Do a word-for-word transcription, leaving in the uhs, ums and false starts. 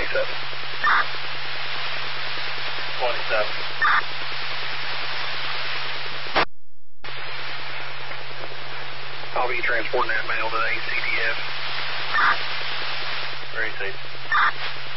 twenty-seven. twenty-seven. I'll be transporting that mail to A C D F. Where is he?